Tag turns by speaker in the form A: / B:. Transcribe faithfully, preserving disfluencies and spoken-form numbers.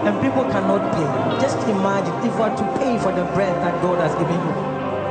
A: and people cannot pay. Just imagine if we are to pay for the bread that God has given you.